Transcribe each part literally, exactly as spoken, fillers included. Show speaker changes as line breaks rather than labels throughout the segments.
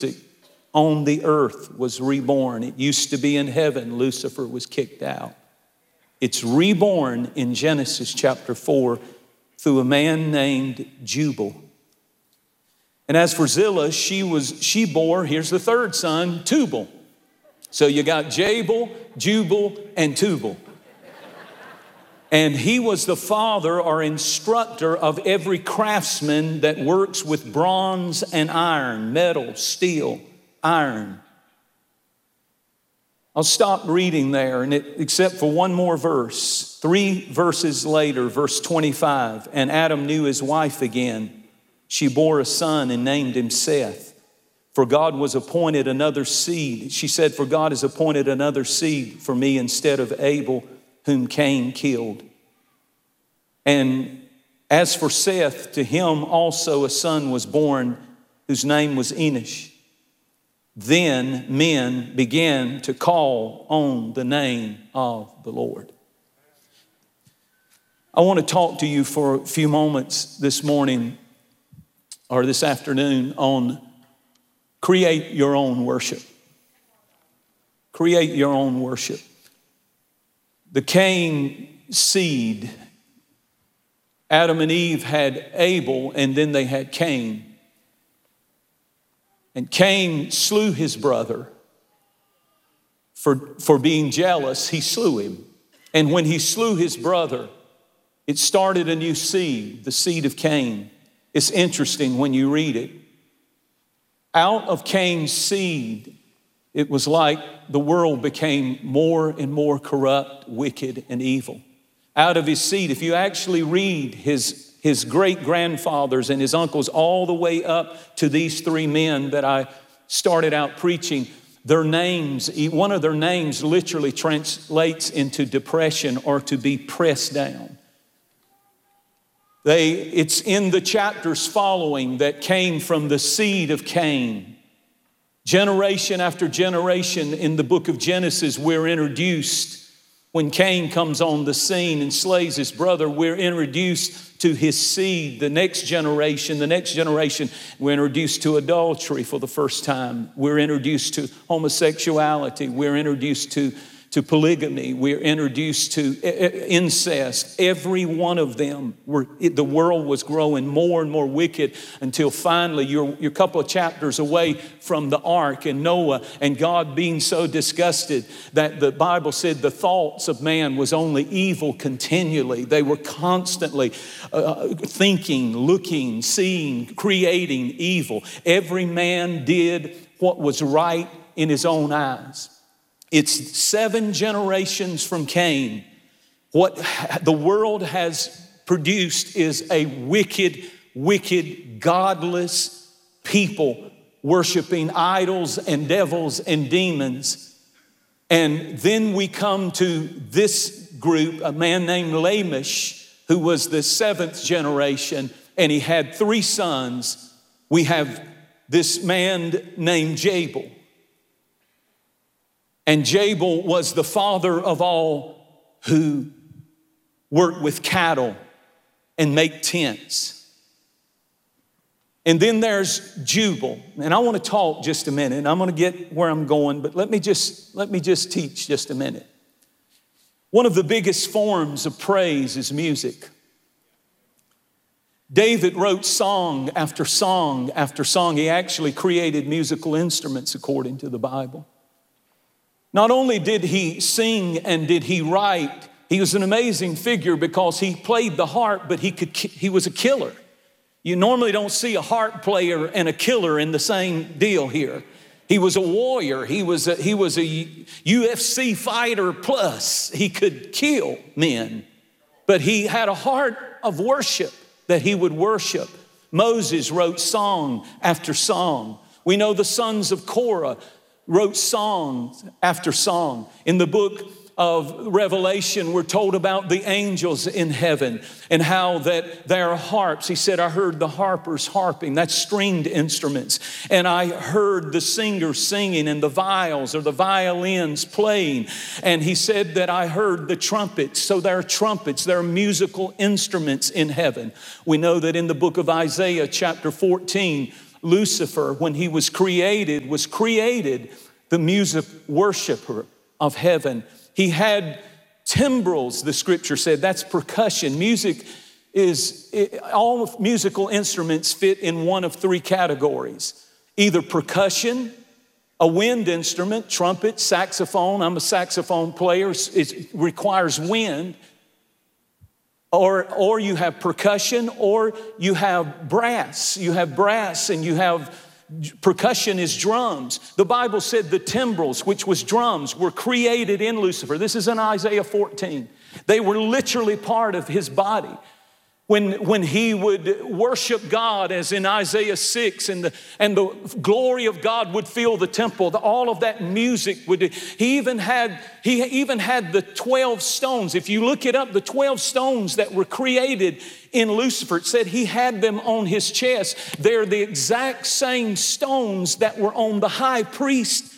on the earth was reborn. It used to be in heaven. Lucifer was kicked out. It's reborn in Genesis chapter four through a man named Jubal. And as for Zillah, she was she bore, here's the third son, Tubal. So you got Jabal, Jubal, and Tubal. And he was the father or instructor of every craftsman that works with bronze and iron, metal, steel, iron. I'll stop reading there, and it, except for one more verse. Three verses later, verse twenty-five, and Adam knew his wife again. She bore a son and named him Seth. For God was appointed another seed. She said, for God has appointed another seed for me instead of Abel, whom Cain killed. And as for Seth, to him also a son was born, whose name was Enosh. Then men began to call on the name of the Lord. I want to talk to you for a few moments this morning or this afternoon on create your own worship. Create your own worship. The Cain seed, Adam and Eve had Abel, and then they had Cain. And Cain slew his brother for, for being jealous. He slew him. And when he slew his brother, it started a new seed, the seed of Cain. It's interesting when you read it. Out of Cain's seed, it was like the world became more and more corrupt, wicked, and evil. Out of his seed, if you actually read his, his great-grandfathers and his uncles all the way up to these three men that I started out preaching, their names, one of their names literally translates into depression or to be pressed down. They, it's in the chapters following that came from the seed of Cain. Generation after generation in the book of Genesis, we're introduced. When Cain comes on the scene and slays his brother, we're introduced to his seed. The next generation, the next generation, we're introduced to adultery for the first time. We're introduced to homosexuality. We're introduced to to polygamy. We're introduced to incest. Every one of them, were, it, the world was growing more and more wicked until finally you're, you're a couple of chapters away from the ark and Noah and God being so disgusted that the Bible said the thoughts of man was only evil continually. They were constantly uh, thinking, looking, seeing, creating evil. Every man did what was right in his own eyes. It's seven generations from Cain. What the world has produced is a wicked, wicked, godless people worshiping idols and devils and demons. And then we come to this group, a man named Lamech, who was the seventh generation, and he had three sons. We have this man named Jabal. And Jabal was the father of all who work with cattle and make tents. And then there's Jubal. And I want to talk just a minute. I'm going to get where I'm going, but let me just let me just teach just a minute. One of the biggest forms of praise is music. David wrote song after song after song. He actually created musical instruments according to the Bible. Not only did he sing and did he write, he was an amazing figure because he played the harp, but he could he was a killer. You normally don't see a harp player and a killer in the same deal here. He was a warrior. He was a, he was a U F C fighter plus. He could kill men, but he had a heart of worship that he would worship. Moses wrote song after song. We know the sons of Korah wrote song after song. In the book of Revelation, we're told about the angels in heaven and how that their harps, he said, I heard the harpers harping, that's stringed instruments. And I heard the singers singing and the viols or the violins playing. And he said that I heard the trumpets. So there are trumpets, there are musical instruments in heaven. We know that in the book of Isaiah chapter fourteen, Lucifer, when he was created, was created the music worshiper of heaven. He had timbrels, the scripture said. That's percussion. Music is, it, all musical instruments fit in one of three categories. Either percussion, a wind instrument, trumpet, saxophone. I'm a saxophone player. It requires wind. Or, or you have percussion, or you have brass. You have brass and you have percussion is drums. The Bible said the timbrels, which was drums, were created in Lucifer. This is in Isaiah fourteen. They were literally part of his body. When, when he would worship God, as in Isaiah six, and the, and the glory of God would fill the temple, the, all of that music would, he even had, he even had the twelve stones. If you look it up, the twelve stones that were created in Lucifer, it said he had them on his chest. They're the exact same stones that were on the high priest's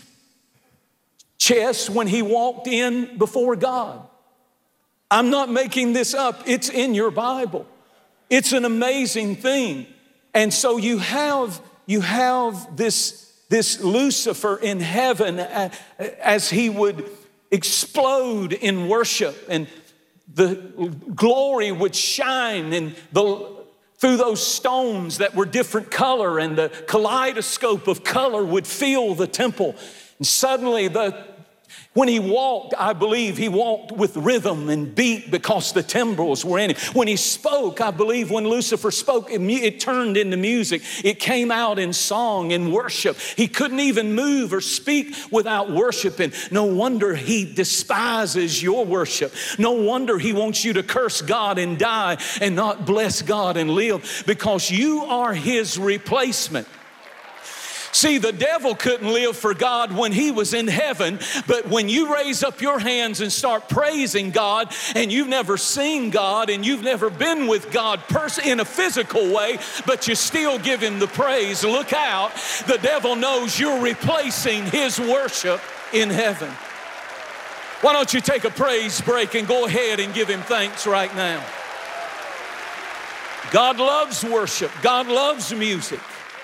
chest when he walked in before God. I'm not making this up. It's in your Bible. It's an amazing thing. And so you have, you have this, this Lucifer in heaven as he would explode in worship, and the glory would shine and the, through those stones that were different color, and the kaleidoscope of color would fill the temple. And suddenly the When he walked, I believe he walked with rhythm and beat because the timbrels were in him. When he spoke, I believe when Lucifer spoke, it, it turned into music. It came out in song and worship. He couldn't even move or speak without worshiping. No wonder he despises your worship. No wonder he wants you to curse God and die and not bless God and live, because you are his replacement. See, the devil couldn't live for God when he was in heaven, but when you raise up your hands and start praising God, and you've never seen God and you've never been with God pers- in a physical way, but you still give him the praise, look out. The devil knows you're replacing his worship in heaven. Why don't you take a praise break and go ahead and give him thanks right now? God loves worship. God loves music.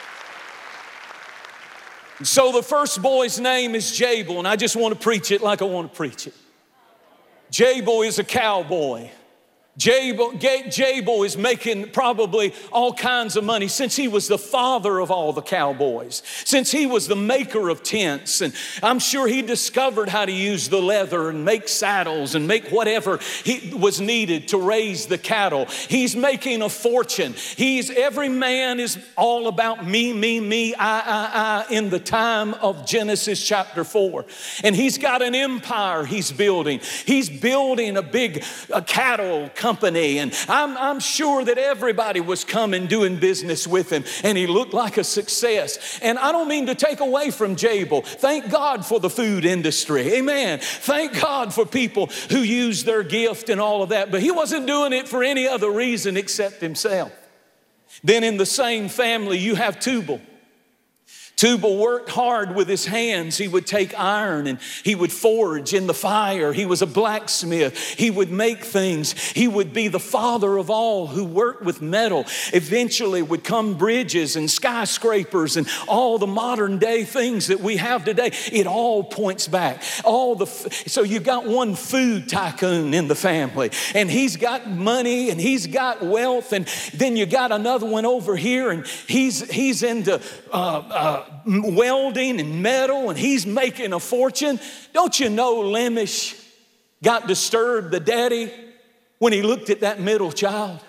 So the first boy's name is Jabal, and I just want to preach it like I want to preach it. Jabal is a cowboy. Jabal, Jabal is making probably all kinds of money since he was the father of all the cowboys, since he was the maker of tents. And I'm sure he discovered how to use the leather and make saddles and make whatever he was needed to raise the cattle. He's making a fortune. He's, every man is all about me, me, me, I, I, I in the time of Genesis chapter four. And he's got an empire he's building. He's building a big a cattle company. Company, and I'm, I'm sure that everybody was coming doing business with him, and he looked like a success. And I don't mean to take away from Jabal. Thank God for the food industry. Amen. Thank God for people who use their gift and all of that, but he wasn't doing it for any other reason except himself. Then in the same family, you have Tubal. Tubal worked hard with his hands. He would take iron and he would forge in the fire. He was a blacksmith. He would make things. He would be the father of all who worked with metal. Eventually would come bridges and skyscrapers and all the modern day things that we have today. It all points back. All the so you got one food tycoon in the family, and he's got money and he's got wealth, and then you got another one over here, and he's he's into uh, uh, welding and metal, and he's making a fortune. Don't you know Lemish got disturbed, the daddy, when he looked at that middle child?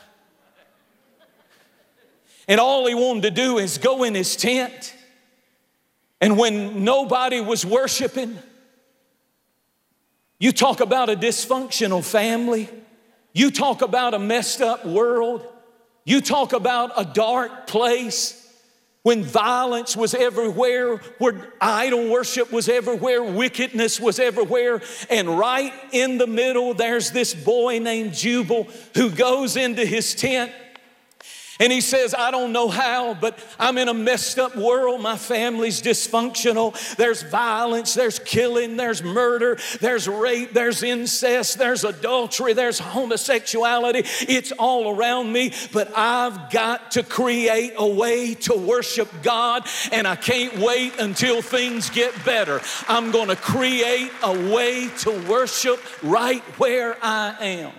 And all he wanted to do is go in his tent, and when nobody was worshiping, you talk about a dysfunctional family, you talk about a messed up world, you talk about a dark place, when violence was everywhere, where idol worship was everywhere, wickedness was everywhere, and right in the middle, there's this boy named Jubal who goes into his tent, And he says, I don't know how, but I'm in a messed up world. My family's dysfunctional. There's violence, there's killing, there's murder, there's rape, there's incest, there's adultery, there's homosexuality. It's all around me, but I've got to create a way to worship God, and I can't wait until things get better. I'm going to create a way to worship right where I am.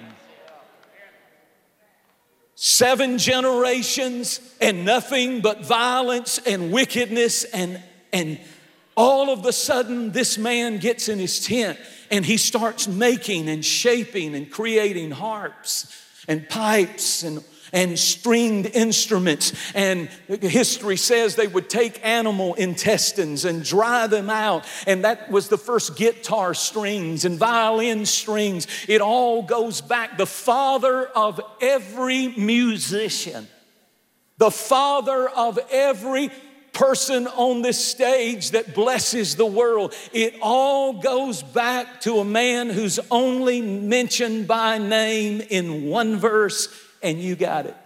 Seven generations and nothing but violence and wickedness, and, and all of a sudden this man gets in his tent and he starts making and shaping and creating harps and pipes and and stringed instruments. And history says they would take animal intestines and dry them out. And that was the first guitar strings and violin strings. It all goes back. The father of every musician, the father of every person on this stage that blesses the world, it all goes back to a man who's only mentioned by name in one verse. And you got it.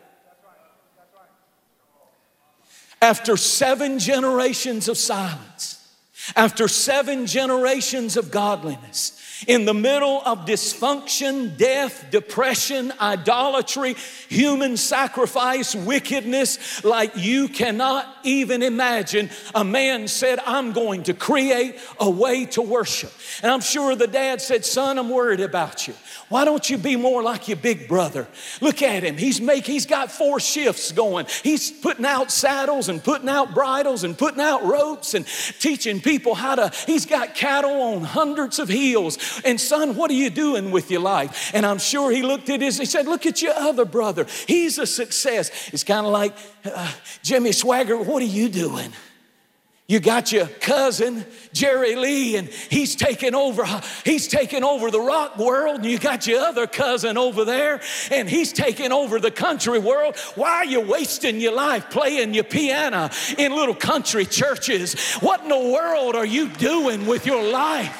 After seven generations of silence, after seven generations of godliness, in the middle of dysfunction, death, depression, idolatry, human sacrifice, wickedness like you cannot even imagine, a man said, I'm going to create a way to worship. And I'm sure the dad said, son, I'm worried about you. Why don't you be more like your big brother? Look at him. He's make, he's got four shifts going. He's putting out saddles and putting out bridles and putting out ropes and teaching people how to, he's got cattle on hundreds of hills. And son, what are you doing with your life? And I'm sure he looked at his, he said, look at your other brother. He's a success. It's kind of like, uh, Jimmy Swaggart, what are you doing? You got your cousin, Jerry Lee, and he's taking over, he's taking over the rock world, and you got your other cousin over there, and he's taking over the country world. Why are you wasting your life playing your piano in little country churches? What in the world are you doing with your life?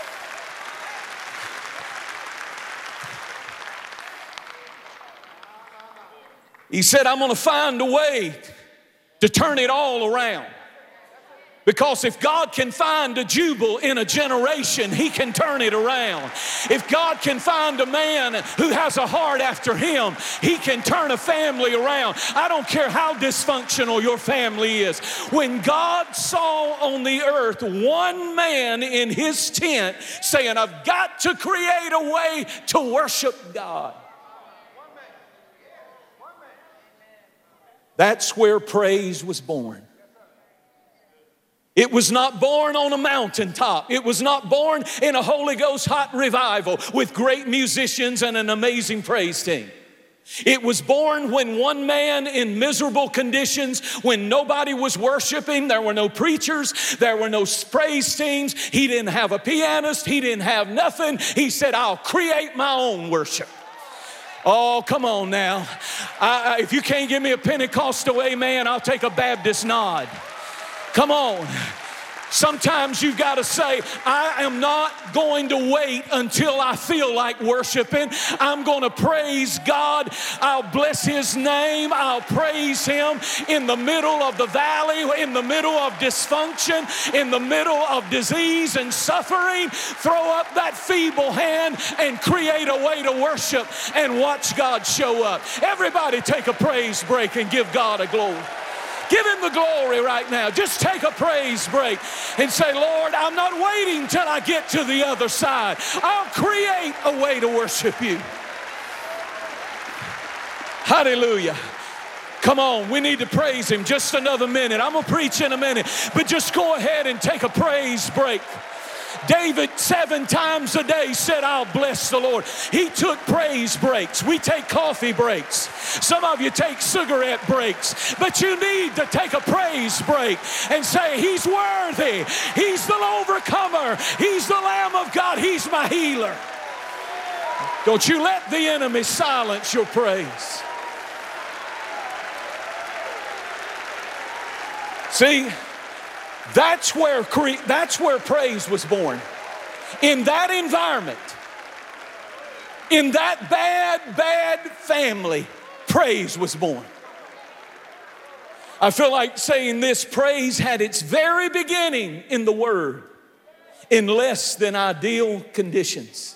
He said, I'm going to find a way to turn it all around. Because if God can find a Jubal in a generation, he can turn it around. If God can find a man who has a heart after him, he can turn a family around. I don't care how dysfunctional your family is. When God saw on the earth one man in his tent saying, I've got to create a way to worship God. That's where praise was born. It was not born on a mountaintop. It was not born in a Holy Ghost hot revival with great musicians and an amazing praise team. It was born when one man in miserable conditions, when nobody was worshiping, there were no preachers, there were no praise teams, he didn't have a pianist, he didn't have nothing. He said, I'll create my own worship. Oh, come on now. I, I, if you can't give me a Pentecostal amen, I'll take a Baptist nod. Come on. Sometimes you've got to say, I am not going to wait until I feel like worshiping. I'm going to praise God. I'll bless his name. I'll praise him in the middle of the valley, in the middle of dysfunction, in the middle of disease and suffering. Throw up that feeble hand and create a way to worship and watch God show up. Everybody take a praise break and give God a glory. Give him the glory right now. Just take a praise break and say, Lord, I'm not waiting till I get to the other side. I'll create a way to worship you. Hallelujah. Come on, we need to praise him. Just another minute. I'm going to preach in a minute, but just go ahead and take a praise break. David seven times a day said, I'll bless the Lord. He took praise breaks. We take coffee breaks. Some of you take cigarette breaks. But you need to take a praise break and say, he's worthy. He's the overcomer. He's the Lamb of God. He's my healer. Don't you let the enemy silence your praise. See? That's where, cre- that's where praise was born. In that environment, in that bad, bad family, praise was born. I feel like saying this: praise had its very beginning in the Word, in less than ideal conditions.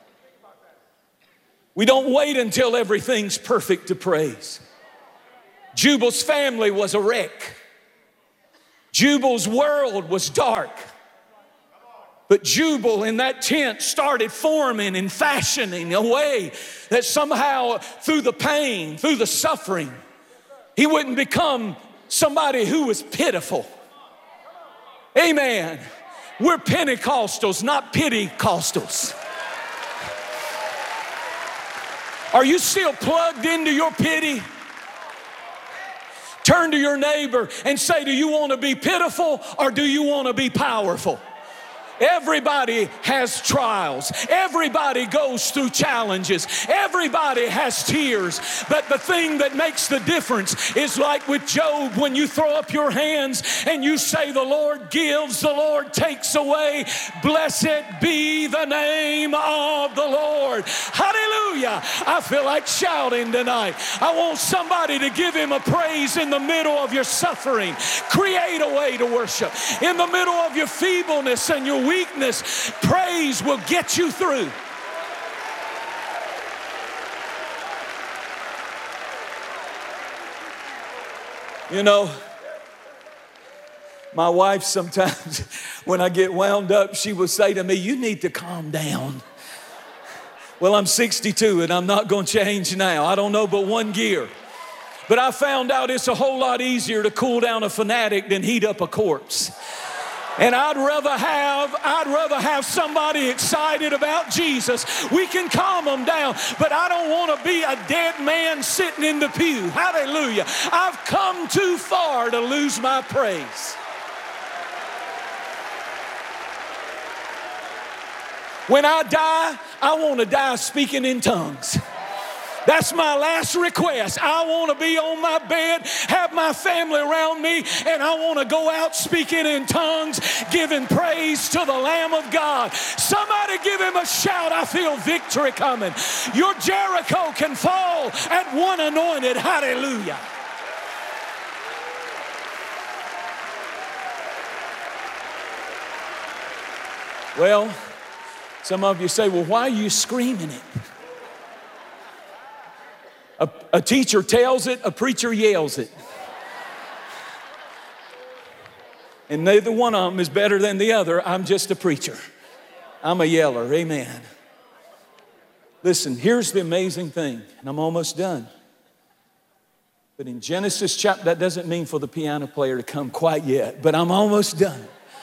We don't wait until everything's perfect to praise. Jubal's family was a wreck. Jubal's world was dark. But Jubal in that tent started forming and fashioning a way that somehow through the pain, through the suffering, he wouldn't become somebody who was pitiful. Amen. We're Pentecostals, not pity-costals. Are you still plugged into your pity? Turn to your neighbor and say, do you want to be pitiful or do you want to be powerful? Everybody has trials. Everybody goes through challenges. Everybody has tears. But the thing that makes the difference is like with Job, when you throw up your hands and you say, the Lord gives, the Lord takes away. Blessed be the name of the Lord. Hallelujah. I feel like shouting tonight. I want somebody to give him a praise in the middle of your suffering. Create a way to worship. In the middle of your feebleness and your weakness, praise will get you through. You know, my wife sometimes, when I get wound up, she will say to me, you need to calm down. Well, I'm sixty-two and I'm not going to change now. I don't know but one gear. But I found out it's a whole lot easier to cool down a fanatic than heat up a corpse. And I'd rather have, I'd rather have somebody excited about Jesus. We can calm them down, but I don't want to be a dead man sitting in the pew. Hallelujah. I've come too far to lose my praise. When I die, I want to die speaking in tongues. That's my last request. I want to be on my bed, have my family around me, and I want to go out speaking in tongues, giving praise to the Lamb of God. Somebody give him a shout. I feel victory coming. Your Jericho can fall at one anointed. Hallelujah. Well, some of you say, well, why are you screaming it? A, a teacher tells it, a preacher yells it. And neither one of them is better than the other. I'm just a preacher. I'm a yeller. Amen. Listen, here's the amazing thing, and I'm almost done. But in Genesis chapter, that doesn't mean for the piano player to come quite yet, but I'm almost done.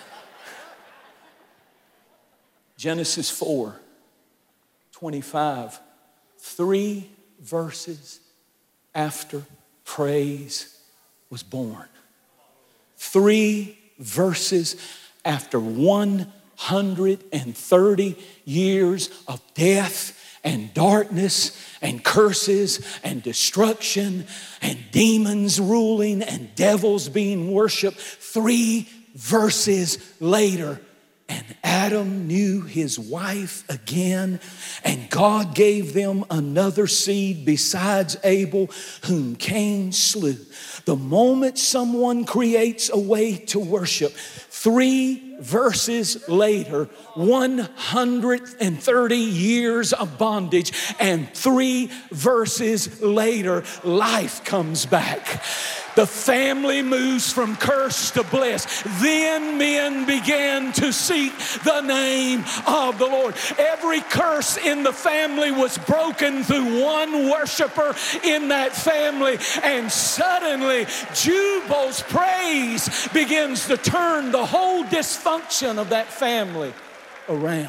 Genesis four, twenty-five, three verses after praise was born. Three verses after one hundred thirty years of death and darkness and curses and destruction and demons ruling and devils being worshiped. Three verses later, and Adam knew his wife again, and God gave them another seed besides Abel, whom Cain slew. The moment someone creates a way to worship, three verses later, one hundred thirty years of bondage, and three verses later, life comes back. The family moves from curse to bliss. Then men began to seek the name of the Lord. Every curse in the family was broken through one worshiper in that family. And suddenly, Jubal's praise begins to turn the whole dysfunction of that family around.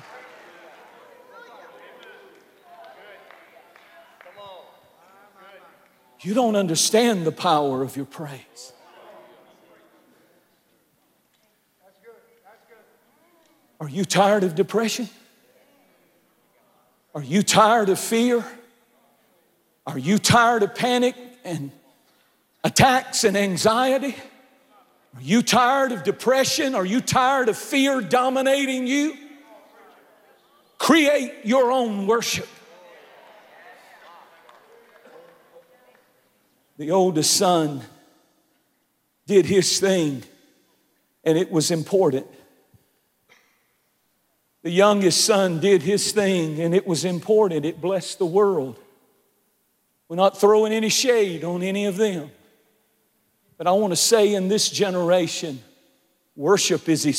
You don't understand the power of your praise. Are you tired of depression? Are you tired of fear? Are you tired of panic and attacks and anxiety? Are you tired of depression? Are you tired of fear dominating you? Create your own worship. The oldest son did his thing, and it was important. The youngest son did his thing, and it was important. It blessed the world. We're not throwing any shade on any of them. But I want to say in this generation, worship is essential.